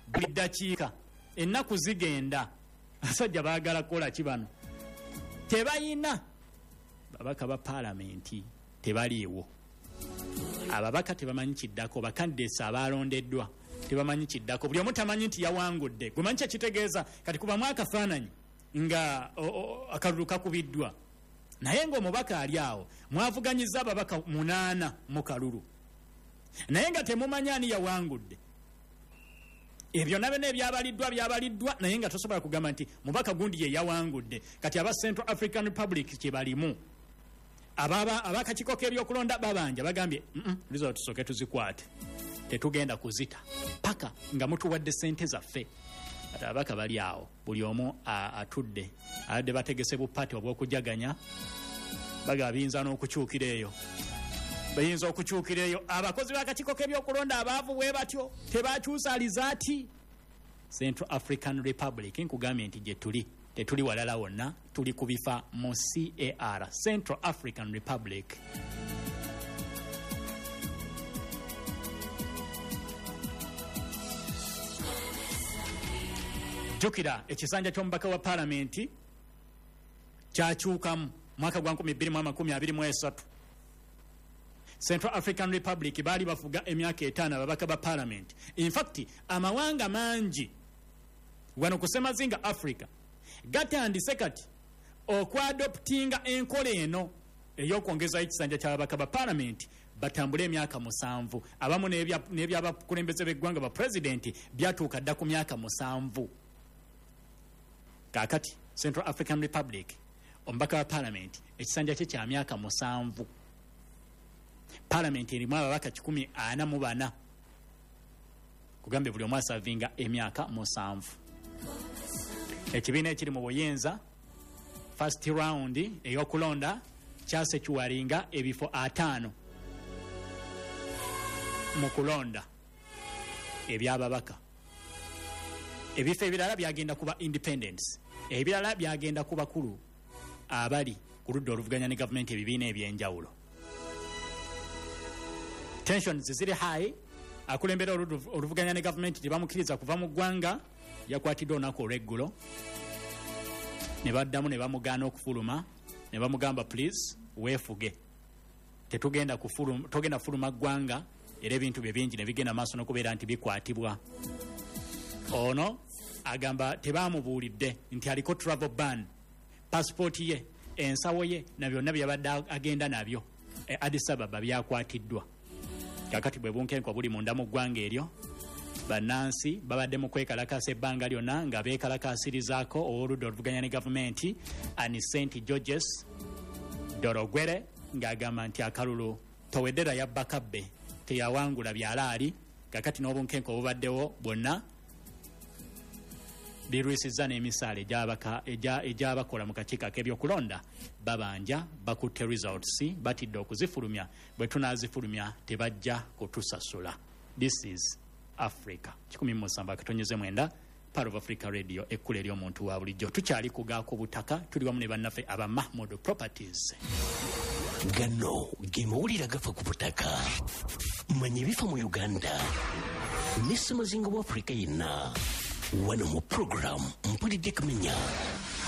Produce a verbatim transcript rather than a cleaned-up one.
buli ddakiika ennaku zigenda abasajja baagala kukola kibano tebayina babaka ba paalamenti tebaliiwo ababaka tebamanyi kiddako bakandidates abalondeddwa tebamanyi kiddako buli omu tamanyi nti yawangudde gwe manyi kyekitegeeza kati kubamu akafaananyi nga akalulu kakubiddwa naye ng'omubaka ali awo mwavuganyiza ababaka munaana mu kalulu naye nga temumanyi ani yawangudde ebyo nabyo ebyabaliddwa byabaliddwa naye nga tosobola kugamba nti mubaka gundi ye yawangudde kati aba Central African Republic kye balimu ababa abakakiiko k'ebyokulonda babanja bagambye result tusooke tuzikwate tetugenda kuzita paka nga mutuwadde sente zaffe kati ababaka bali awo buli omu atudde abadde bategese bupati obw'okujaganya baga biyinza n'okukyukira eyo bayinza okukyukira eyo abakozi b'akakiiko k'ebyokulonda abaavu bwe batyo tebakyusa alizaati Central African Republic nkugambye nti gye tuli tetuli walala wonna tuli ku bifa mu C A R Central African Republic. Jukira ekisanja ky'omubaka wa paalamenti kyakyukamu mwaka gwa nkumi bbiri mu amakumi abiri mu esatu. Central African Republic baali bafuga emyaka etaano ababaka ba paalamenti. In fact amawanga mangi wano ku Semazinga Africa gatandise kati okwadoptinga enkola eno ey'okwongeza ekisanja ky'ababaka ba paalamenti batambule emyaka musanvu abamu n'ebyabakulembeze b'eggwanga ba pulezidenti byatuuka dda ku myaka musanvu. Kakati Central African Republic omubaka wa paalamenti ekisanja kye kya myaka musanvu. Paalamenti erimu ababaka kikumi ana mu bana kugambe buli omu asavinga emyaka musanvu. Ekibiina ekiri mu buyinza first round ey'okulonda kyasekiwalinga ebifo ataano mu kulonda ebyababaka. Ebifo ebirala byagenda kuba independence, ebirala byagenda ku bakulu abali ku ludda oluvuganya ne gavumenti ebibiina ebyenjawulo. Tensions ziri high, akulembera oluvuganya ne gavumenti tebamukkiriza kuva mu ggwanga yakwatiddwa olunaku olw'eggulo ne baddamu ne bamugaana okufuluma ne bamugamba please weefuge tetugenda kufuluma togenda fuluma ggwanga era ebintu bye bingi ne bigenda maaso n'okubeera nti bikwatibwa. Ono agamba tebamubuulidde nti aliko travel ban, passport ye ensawo ye na byonna byabadde agenda nabyo e Addis Ababa byakwatiddwa. Kakati bwe bunkenko buli munda mu ggwanga eryo bannansi babadde mu kwekalakasa ebbanga lyonna nga beekalakasirizaako oludda oluvuganya ne gavumenti ani Saint Georges Dorogwere ng'agamba nti akalulu Towedera yabbakabbe teyawangula byalaali. Kakati n'obunkenko obubaddewo bwonna birwisizza n'emisaala egy'abakola mu kakiiko ak'ebyokulonda babanja bakutte results batidde okuzifulumya bwe tunaazifulumya tebajja kutusasula. This is Africa. kikumi mu musanvu akatonyeze mwenda Part of Africa Radio ekkula ery'omuntu wa bulijjo. Tukyali kugaako butaka tuli wamu ne bannaffe aba Mahmood Properties. Gano ge mawulire gafa ku butaka manya ebifa mu Uganda ne Semazinga wa Africa yenna wano mu program mpulidde kumenya